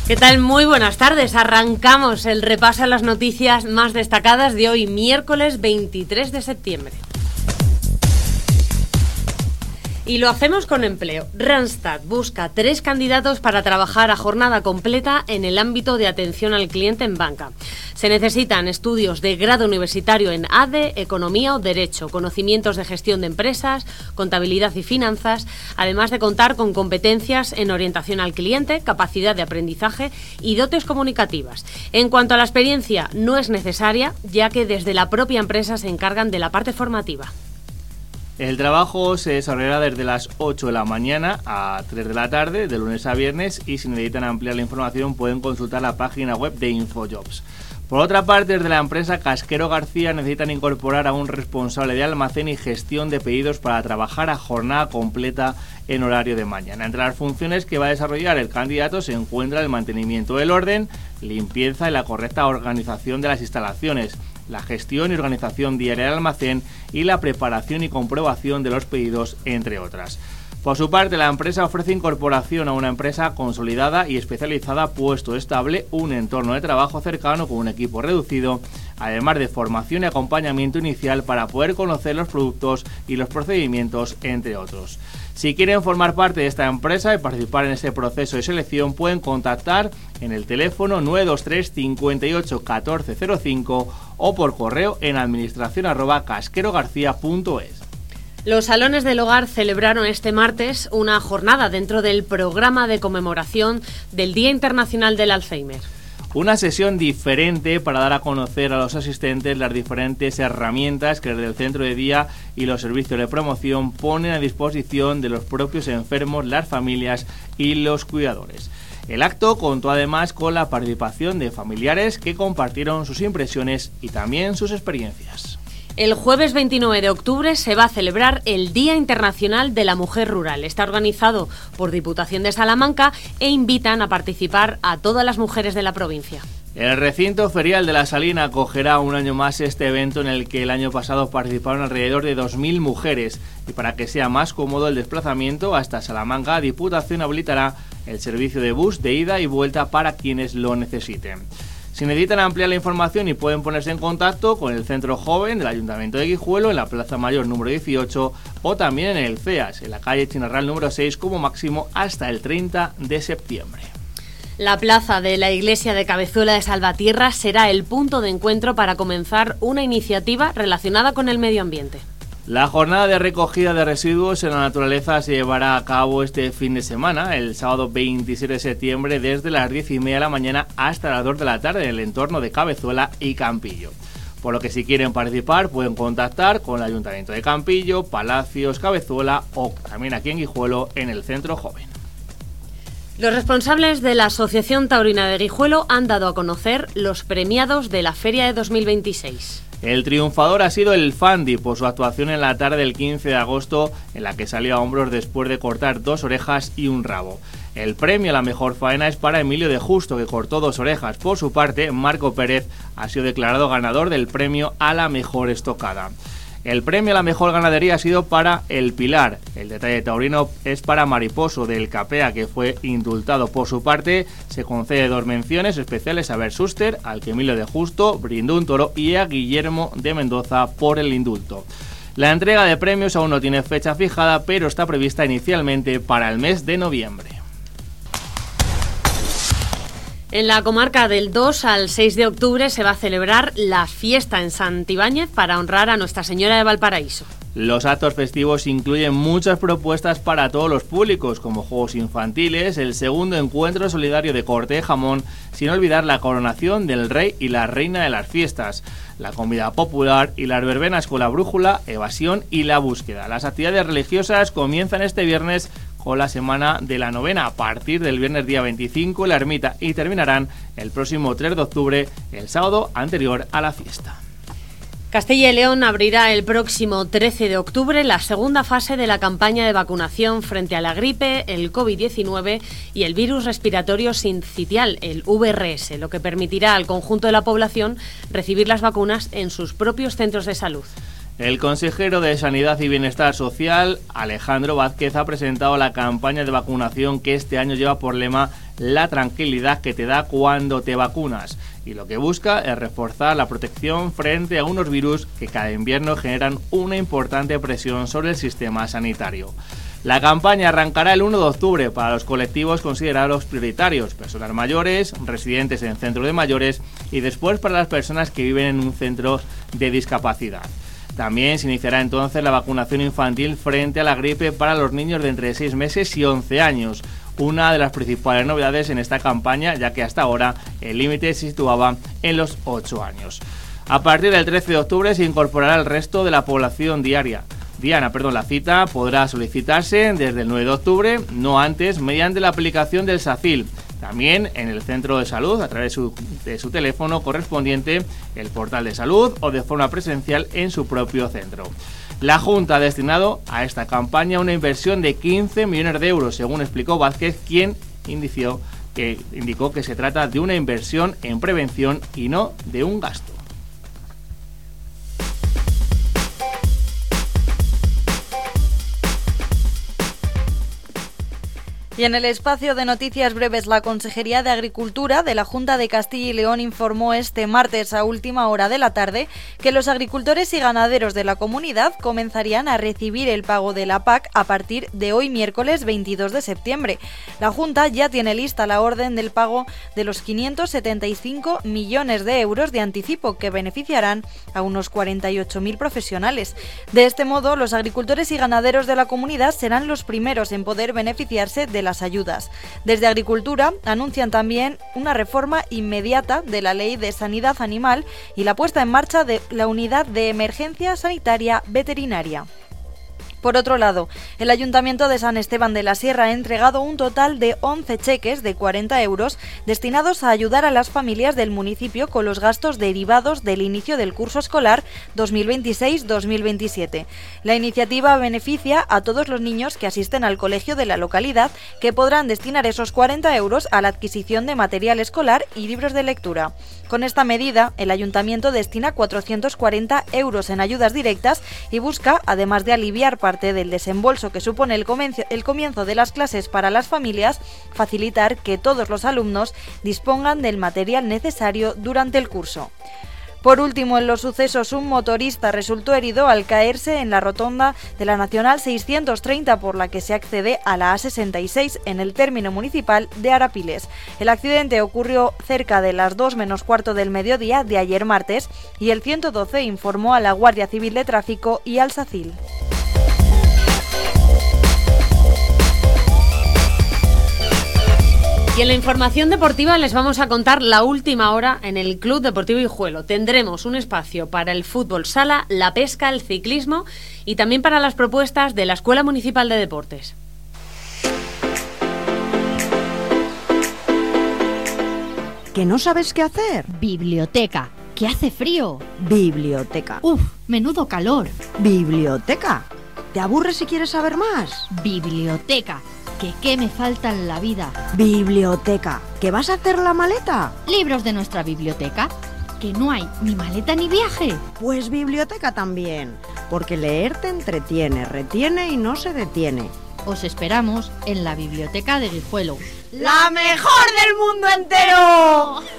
¿Qué tal? Muy buenas tardes. Arrancamos el repaso a las noticias más destacadas de hoy, miércoles 23 de septiembre. Y lo hacemos con empleo. Randstad busca 3 candidatos para trabajar a jornada completa en el ámbito de atención al cliente en banca. Se necesitan estudios de grado universitario en ADE, Economía o Derecho, conocimientos de gestión de empresas, contabilidad y finanzas, además de contar con competencias en orientación al cliente, capacidad de aprendizaje y dotes comunicativas. En cuanto a la experiencia, no es necesaria, ya que desde la propia empresa se encargan de la parte formativa. El trabajo se desarrollará desde las 8 de la mañana a 3 de la tarde, de lunes a viernes, y si necesitan ampliar la información pueden consultar la página web de InfoJobs. Por otra parte, desde la empresa Casquero García necesitan incorporar a un responsable de almacén y gestión de pedidos para trabajar a jornada completa en horario de mañana. Entre las funciones que va a desarrollar el candidato se encuentra el mantenimiento del orden, limpieza y la correcta organización de las instalaciones, la gestión y organización diaria del almacén y la preparación y comprobación de los pedidos, entre otras. Por su parte, la empresa ofrece incorporación a una empresa consolidada y especializada, puesto estable, un entorno de trabajo cercano con un equipo reducido, además de formación y acompañamiento inicial para poder conocer los productos y los procedimientos, entre otros. Si quieren formar parte de esta empresa y participar en este proceso de selección, pueden contactar en el teléfono 923 58 1405 o por correo en administración@casquerogarcia.es. Los salones del hogar celebraron este martes una jornada dentro del programa de conmemoración del Día Internacional del Alzheimer. Una sesión diferente para dar a conocer a los asistentes las diferentes herramientas que desde el centro de día y los servicios de promoción ponen a disposición de los propios enfermos, las familias y los cuidadores. El acto contó además con la participación de familiares que compartieron sus impresiones y también sus experiencias. El jueves 29 de octubre se va a celebrar el Día Internacional de la Mujer Rural. Está organizado por Diputación de Salamanca e invitan a participar a todas las mujeres de la provincia. El recinto ferial de La Salina acogerá un año más este evento en el que el año pasado participaron alrededor de 2.000 mujeres, y para que sea más cómodo el desplazamiento hasta Salamanca, Diputación habilitará el servicio de bus de ida y vuelta para quienes lo necesiten. Si necesitan ampliar la información y pueden ponerse en contacto con el Centro Joven del Ayuntamiento de Guijuelo en la Plaza Mayor número 18 o también en el CEAS, en la calle Chinarral número 6, como máximo hasta el 30 de septiembre. La plaza de la iglesia de Cabezuela de Salvatierra será el punto de encuentro para comenzar una iniciativa relacionada con el medio ambiente. La jornada de recogida de residuos en la naturaleza se llevará a cabo este fin de semana, el sábado 27 de septiembre, desde las 10:30 de la mañana hasta las 2 de la tarde en el entorno de Cabezuela y Campillo. Por lo que si quieren participar pueden contactar con el Ayuntamiento de Campillo, Palacios, Cabezuela o también aquí en Guijuelo en el Centro Joven. Los responsables de la Asociación Taurina de Guijuelo han dado a conocer los premiados de la Feria de 2026. El triunfador ha sido el Fandi por su actuación en la tarde del 15 de agosto, en la que salió a hombros después de cortar 2 orejas y un rabo. El premio a la mejor faena es para Emilio de Justo, que cortó 2 orejas. Por su parte, Marco Pérez ha sido declarado ganador del premio a la mejor estocada. El premio a la mejor ganadería ha sido para El Pilar. El detalle taurino es para Mariposo del Capea, que fue indultado. Por su parte, se concede 2 menciones especiales a Bert Schuster, al que Emilio de Justo brindó un toro, y a Guillermo de Mendoza por el indulto. La entrega de premios aún no tiene fecha fijada, pero está prevista inicialmente para el mes de noviembre. En la comarca del 2 al 6 de octubre se va a celebrar la fiesta en Santibáñez para honrar a Nuestra Señora de Valparaíso. Los actos festivos incluyen muchas propuestas para todos los públicos, como juegos infantiles, el segundo encuentro solidario de corte de jamón, sin olvidar la coronación del rey y la reina de las fiestas, la comida popular y las verbenas con la brújula, evasión y la búsqueda. Las actividades religiosas comienzan este viernes con la semana de la novena a partir del viernes día 25 en la ermita y terminarán el próximo 3 de octubre, el sábado anterior a la fiesta. Castilla y León abrirá el próximo 13 de octubre la segunda fase de la campaña de vacunación frente a la gripe, el COVID-19 y el virus respiratorio sincitial, el VRS, lo que permitirá al conjunto de la población recibir las vacunas en sus propios centros de salud. El consejero de Sanidad y Bienestar Social, Alejandro Vázquez, ha presentado la campaña de vacunación que este año lleva por lema la tranquilidad que te da cuando te vacunas. Y lo que busca es reforzar la protección frente a unos virus que cada invierno generan una importante presión sobre el sistema sanitario. La campaña arrancará el 1 de octubre para los colectivos considerados prioritarios, personas mayores, residentes en centros de mayores y después para las personas que viven en un centro de discapacidad. También se iniciará entonces la vacunación infantil frente a la gripe para los niños de entre 6 meses y 11 años. Una de las principales novedades en esta campaña, ya que hasta ahora el límite se situaba en los 8 años. A partir del 13 de octubre se incorporará el resto de la población diana. La cita podrá solicitarse desde el 9 de octubre, no antes, mediante la aplicación del SACIL. También en el centro de salud, a través de su teléfono correspondiente, el portal de salud o de forma presencial en su propio centro. La Junta ha destinado a esta campaña una inversión de 15 millones de euros, según explicó Vázquez, quien indicó que se trata de una inversión en prevención y no de un gasto. Y en el espacio de noticias breves, la Consejería de Agricultura de la Junta de Castilla y León informó este martes a última hora de la tarde que los agricultores y ganaderos de la comunidad comenzarían a recibir el pago de la PAC a partir de hoy miércoles 22 de septiembre. La Junta ya tiene lista la orden del pago de los 575 millones de euros de anticipo que beneficiarán a unos 48.000 profesionales. De este modo, los agricultores y ganaderos de la comunidad serán los primeros en poder beneficiarse de las ayudas. Desde Agricultura anuncian también una reforma inmediata de la Ley de Sanidad Animal y la puesta en marcha de la Unidad de Emergencia Sanitaria Veterinaria. Por otro lado, el Ayuntamiento de San Esteban de la Sierra ha entregado un total de 11 cheques de 40 euros destinados a ayudar a las familias del municipio con los gastos derivados del inicio del curso escolar 2026-2027. La iniciativa beneficia a todos los niños que asisten al colegio de la localidad, que podrán destinar esos 40 euros a la adquisición de material escolar y libros de lectura. Con esta medida, el Ayuntamiento destina 440 euros en ayudas directas y busca, además de aliviar parte del desembolso que supone el comienzo de las clases para las familias, facilitar que todos los alumnos dispongan del material necesario durante el curso. Por último, en los sucesos, un motorista resultó herido al caerse en la rotonda de la Nacional 630, por la que se accede a la A66 en el término municipal de Arapiles. El accidente ocurrió cerca de las 2 menos cuarto del mediodía de ayer martes y el 112 informó a la Guardia Civil de Tráfico y al SACIL. Y en la información deportiva les vamos a contar la última hora en el Club Deportivo Guijuelo. Tendremos un espacio para el fútbol sala, la pesca, el ciclismo y también para las propuestas de la Escuela Municipal de Deportes. ¿Que no sabes qué hacer? Biblioteca. ¿Que hace frío? Biblioteca. Uf, menudo calor. Biblioteca. ¿Te aburres si quieres saber más? Biblioteca. ¿Que qué me falta en la vida? Biblioteca. ¿Que vas a hacer la maleta? Libros de nuestra biblioteca. ¿Que no hay ni maleta ni viaje? Pues biblioteca también, porque leer te entretiene, retiene y no se detiene. Os esperamos en la biblioteca de Guijuelo. ¡La mejor del mundo entero!